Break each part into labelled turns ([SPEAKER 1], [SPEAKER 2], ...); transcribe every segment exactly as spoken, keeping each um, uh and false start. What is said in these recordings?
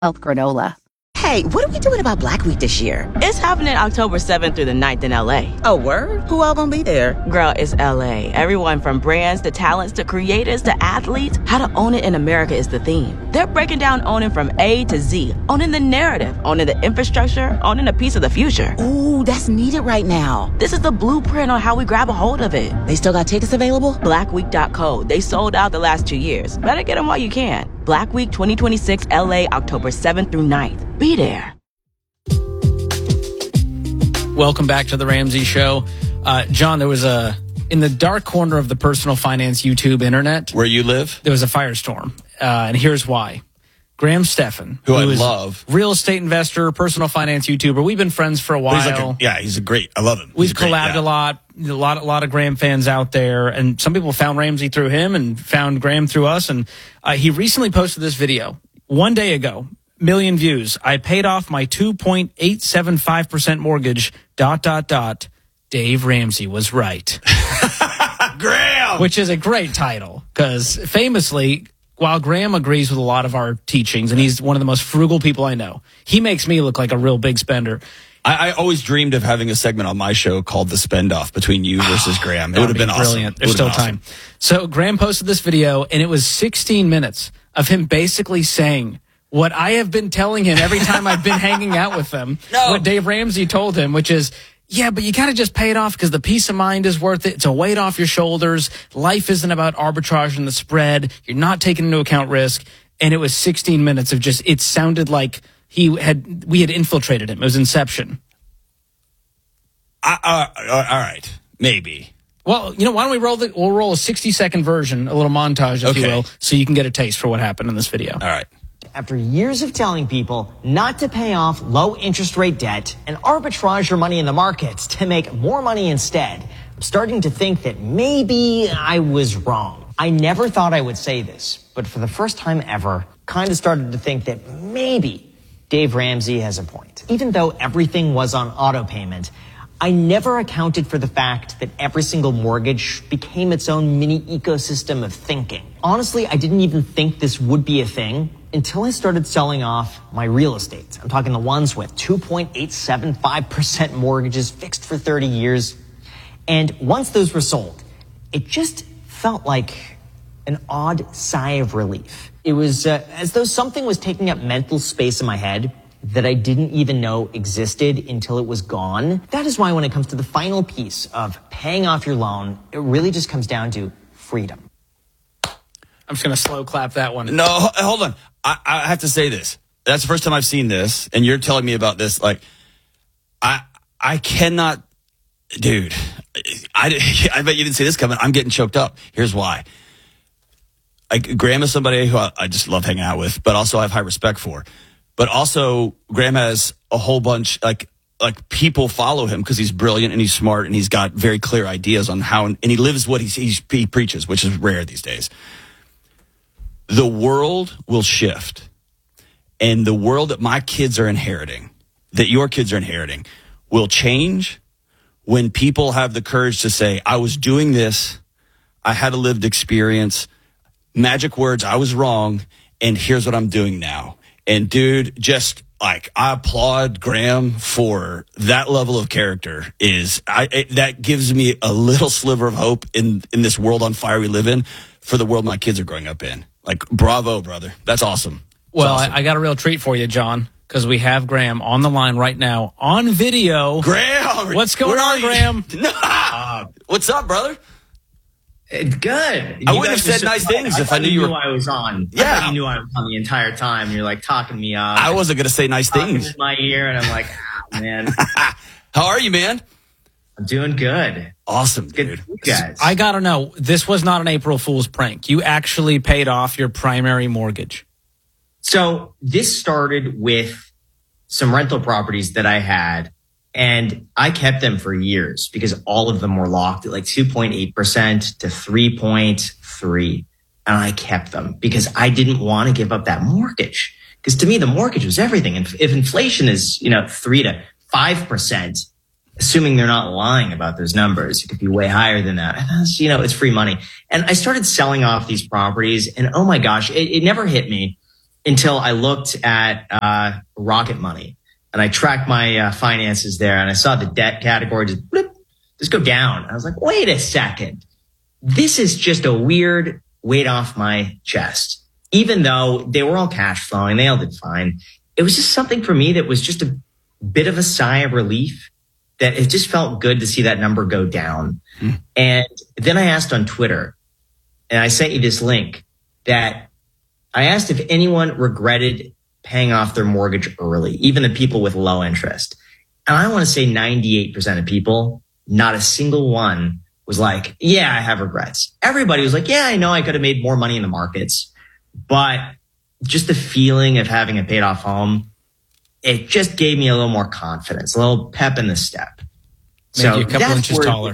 [SPEAKER 1] Health granola.
[SPEAKER 2] Hey, what are we doing about Black Week this year?
[SPEAKER 3] It's happening October seventh through the ninth in L A.
[SPEAKER 2] Oh, word? Who all gonna be there?
[SPEAKER 3] Girl, it's L A. Everyone from brands to talents to creators to athletes. How to own it in America is the theme. They're breaking down owning from A to Z. Owning the narrative, owning the infrastructure, owning a piece of the future.
[SPEAKER 2] Ooh, that's needed right now.
[SPEAKER 3] This is the blueprint on how we grab a hold of it.
[SPEAKER 2] They still got tickets available?
[SPEAKER 3] black week dot co. They sold out the last two years. Better get them while you can. Black Week twenty twenty-six L A, October seventh through ninth. Be there.
[SPEAKER 4] Welcome back to the Ramsey Show. Uh, John, there was a, in the dark corner of the personal finance YouTube internet.
[SPEAKER 5] Where you live?
[SPEAKER 4] There was a firestorm. Uh, and here's why. Graham Stephan,
[SPEAKER 5] who,
[SPEAKER 4] who
[SPEAKER 5] I
[SPEAKER 4] is
[SPEAKER 5] love,
[SPEAKER 4] real estate investor, personal finance YouTuber. We've been friends for a while.
[SPEAKER 5] He's like a, yeah, he's a great. I love him.
[SPEAKER 4] We've
[SPEAKER 5] he's great,
[SPEAKER 4] collabed
[SPEAKER 5] yeah.
[SPEAKER 4] a lot. A lot, a lot of Graham fans out there, and some people found Ramsey through him and found Graham through us. And uh, he recently posted this video one day ago. Million views. I paid off my two point eight seven five percent mortgage. Dot dot dot. Dave Ramsey was right.
[SPEAKER 5] Graham,
[SPEAKER 4] which is a great title because famously, while Graham agrees with a lot of our teachings, and he's one of the most frugal people I know, he makes me look like a real big spender.
[SPEAKER 5] I, I always dreamed of having a segment on my show called The Spend Off between you versus Graham. It would have been
[SPEAKER 4] brilliant.
[SPEAKER 5] awesome.
[SPEAKER 4] There's still time. Awesome. So Graham posted this video, and it was sixteen minutes of him basically saying what I have been telling him every time I've been hanging out with them. No. What Dave Ramsey told him, which is, yeah, but you got to just pay it off because the peace of mind is worth it. It's a weight off your shoulders. Life isn't about arbitrage and the spread. You're not taking into account risk. And it was sixteen minutes of just, it sounded like he had, we had infiltrated him. It was Inception.
[SPEAKER 5] Uh, uh, uh, all right. Maybe.
[SPEAKER 4] Well, you know, why don't we roll the, we'll roll a sixty second version, a little montage, if okay. you will, so you can get a taste for what happened in this video.
[SPEAKER 5] All right.
[SPEAKER 6] After years of telling people not to pay off low interest rate debt and arbitrage your money in the markets to make more money instead, I'm starting to think that maybe I was wrong. I never thought I would say this, but for the first time ever, kind of started to think that maybe Dave Ramsey has a point. Even though everything was on auto payment, I never accounted for the fact that every single mortgage became its own mini ecosystem of thinking. Honestly, I didn't even think this would be a thing until I started selling off my real estate. I'm talking the ones with two point eight seven five percent mortgages fixed for thirty years. And once those were sold, it just felt like an odd sigh of relief. It was uh, as though something was taking up mental space in my head that I didn't even know existed until it was gone. That is why when it comes to the final piece of paying off your loan, it really just comes down to freedom.
[SPEAKER 4] I'm just going to slow clap that one.
[SPEAKER 5] No, hold on. I, I have to say this. That's the first time I've seen this, and you're telling me about this. Like, I I cannot, dude. I, I bet you didn't see this coming. I'm getting choked up. Here's why. I, Graham is somebody who I, I just love hanging out with, but also I have high respect for. But also, Graham has a whole bunch, like, like people follow him because he's brilliant and he's smart and he's got very clear ideas on how, and he lives what he's, he's, he preaches, which is rare these days. The world will shift, and the world that my kids are inheriting, that your kids are inheriting, will change when people have the courage to say, I was doing this, I had a lived experience, magic words, I was wrong, and here's what I'm doing now. And dude, just like, I applaud Graham for that level of character. Is I it, that gives me a little sliver of hope in, in this world on fire we live in for the world my kids are growing up in. Like, bravo, brother. That's awesome. That's
[SPEAKER 4] well,
[SPEAKER 5] awesome.
[SPEAKER 4] I, I got a real treat for you, John, because we have Graham on the line right now on video.
[SPEAKER 5] Graham!
[SPEAKER 4] What's going on, Graham?
[SPEAKER 5] uh, what's up, brother?
[SPEAKER 7] It's good.
[SPEAKER 5] I wouldn't have said nice things if I knew you were.
[SPEAKER 7] I was on.
[SPEAKER 5] Yeah,
[SPEAKER 7] I thought you knew I was on the entire time. You're like talking me up.
[SPEAKER 5] I wasn't going to say nice things
[SPEAKER 7] in my ear, and I'm like, ah, man.
[SPEAKER 5] How are you, man?
[SPEAKER 7] I'm doing good.
[SPEAKER 5] Awesome,
[SPEAKER 7] good,
[SPEAKER 5] dude.
[SPEAKER 7] Guys,
[SPEAKER 4] I gotta know. This was not an April Fool's prank. You actually paid off your primary mortgage.
[SPEAKER 7] So this started with some rental properties that I had. And I kept them for years because all of them were locked at like two point eight percent to three point three. And I kept them because I didn't want to give up that mortgage. Because to me, the mortgage was everything. And if inflation is, you know, three to five percent, assuming they're not lying about those numbers, it could be way higher than that. You know, it's free money. And I started selling off these properties and oh my gosh, it, it never hit me until I looked at uh, Rocket Money and I tracked my uh, finances there and I saw the debt category just, bloop, just go down. I was like, wait a second. This is just a weird weight off my chest. Even though they were all cash flowing, they all did fine. It was just something for me that was just a bit of a sigh of relief, that it just felt good to see that number go down. Hmm. And then I asked on Twitter, and I sent you this link, that I asked if anyone regretted paying off their mortgage early, even the people with low interest. And I want to say ninety-eight percent of people, not a single one was like, yeah, I have regrets. Everybody was like, yeah, I know I could have made more money in the markets, but just the feeling of having a paid off home, it just gave me a little more confidence, a little pep in the step.
[SPEAKER 4] Made so you a couple inches where, taller.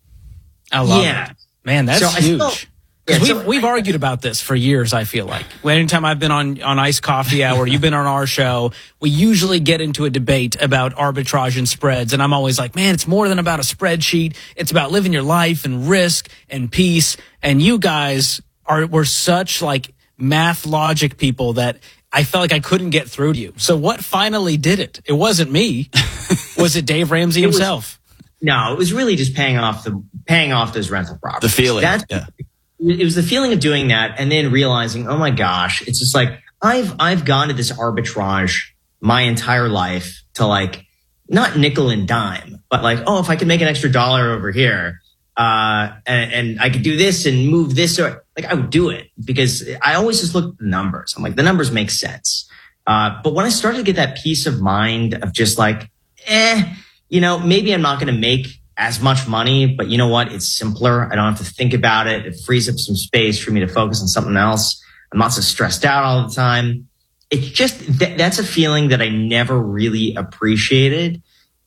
[SPEAKER 4] I love yeah. it. Man, that's so huge. Still, yeah, we've, so, we've argued about this for years, I feel like. Anytime I've been on, on Iced Coffee Hour, you've been on our show, we usually get into a debate about arbitrage and spreads. And I'm always like, man, it's more than about a spreadsheet. It's about living your life and risk and peace. And you guys are were such like math logic people that I felt like I couldn't get through to you. So what finally did it? It wasn't me. Was it Dave Ramsey himself?
[SPEAKER 7] Was, no, it was really just paying off the paying off those rental properties.
[SPEAKER 5] The feeling.
[SPEAKER 7] That's,
[SPEAKER 5] yeah.
[SPEAKER 7] It was the feeling of doing that and then realizing, oh my gosh, it's just like I've I've gone to this arbitrage my entire life to like not nickel and dime, but like, oh, if I could make an extra dollar over here, uh, and, and I could do this and move this, or like I would do it because I always just look at the numbers. I'm like, the numbers make sense. Uh, but when I started to get that peace of mind of just like, eh, you know, maybe I'm not going to make as much money, but you know what? It's simpler. I don't have to think about it. It frees up some space for me to focus on something else. I'm not so stressed out all the time. It's just, th- that's a feeling that I never really appreciated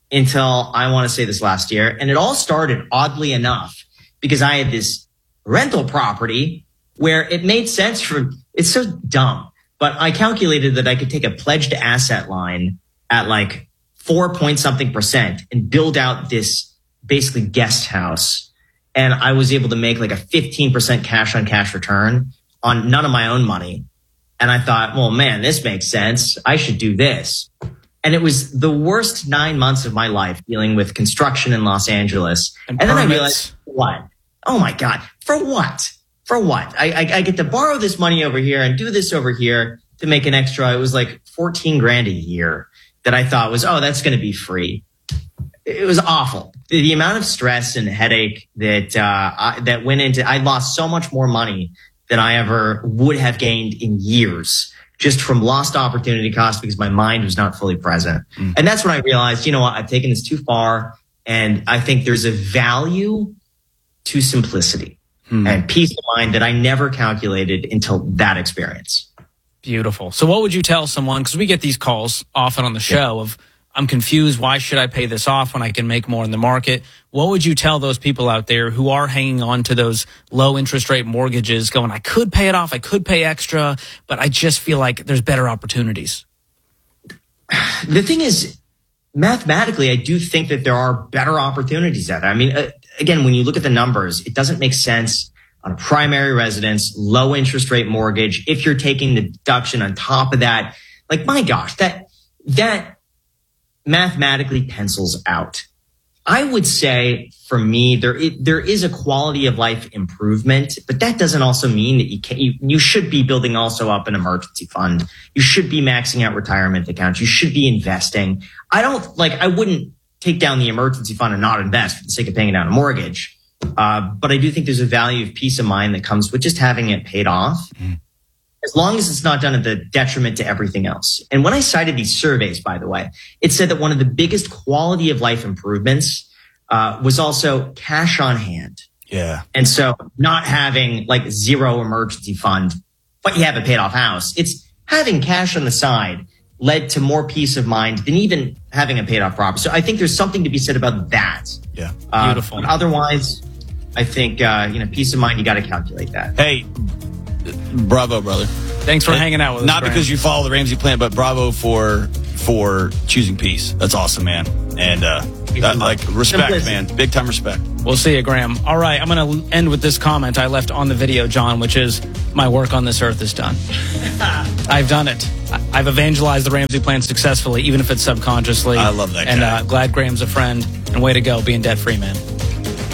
[SPEAKER 7] until I want to say this last year. And it all started oddly enough because I had this rental property where it made sense for, it's so dumb, but I calculated that I could take a pledged asset line at like four point something percent and build out this basically guest house. And I was able to make like a fifteen percent cash on cash return on none of my own money. And I thought, well, man, this makes sense. I should do this. And it was the worst nine months of my life dealing with construction in Los Angeles. And, and then I realized, what? Oh my God. For what? For what? I, I, I get to borrow this money over here and do this over here to make an extra. It was like fourteen grand a year that I thought was, oh, that's going to be free. It was awful. The, the amount of stress and headache that, uh, I, that went into, I lost so much more money than I ever would have gained in years just from lost opportunity cost because my mind was not fully present. Mm. And that's when I realized, you know what, I've taken this too far. And I think there's a value to simplicity mm. and peace of mind that I never calculated until that experience.
[SPEAKER 4] Beautiful. So what would you tell someone, because we get these calls often on the show yeah. of, I'm confused. Why should I pay this off when I can make more in the market? What would you tell those people out there who are hanging on to those low interest rate mortgages going, I could pay it off, I could pay extra, but I just feel like there's better opportunities?
[SPEAKER 7] The thing is, mathematically, I do think that there are better opportunities out there. I mean, uh, again, when you look at the numbers, it doesn't make sense on a primary residence, low interest rate mortgage. If you're taking the deduction on top of that, like, my gosh, that, that, mathematically pencils out. I would say for me, there is, there is a quality of life improvement, but that doesn't also mean that you can you, you should be building also up an emergency fund. You should be maxing out retirement accounts. You should be investing. I don't like, I wouldn't take down the emergency fund and not invest for the sake of paying down a mortgage. Uh, but I do think there's a value of peace of mind that comes with just having it paid off. Mm. As long as it's not done at the detriment to everything else. And when I cited these surveys, by the way, it said that one of the biggest quality of life improvements uh, was also cash on hand.
[SPEAKER 5] Yeah.
[SPEAKER 7] And so not having like zero emergency fund, but you have a paid off house. It's having cash on the side led to more peace of mind than even having a paid off property. So I think there's something to be said about that.
[SPEAKER 5] Yeah.
[SPEAKER 7] Uh,
[SPEAKER 4] Beautiful.
[SPEAKER 7] But otherwise, I think, uh, you know, peace of mind, you got to calculate that.
[SPEAKER 5] Hey, bravo, brother.
[SPEAKER 4] Thanks for
[SPEAKER 5] and
[SPEAKER 4] hanging out with
[SPEAKER 5] not
[SPEAKER 4] us. Not
[SPEAKER 5] because you follow the Ramsey plan, but bravo for for choosing peace. That's awesome, man. And uh, that, like respect,
[SPEAKER 7] Simplicity.
[SPEAKER 5] man, big time respect.
[SPEAKER 4] We'll see you, Graham. All right, I'm going to end with this comment I left on the video, John, which is, my work on this earth is done. I've done it. I- I've evangelized the Ramsey plan successfully, even if it's subconsciously.
[SPEAKER 5] I love that
[SPEAKER 4] And
[SPEAKER 5] guy.
[SPEAKER 4] uh, glad Graham's a friend. And way to go, being debt-free, man.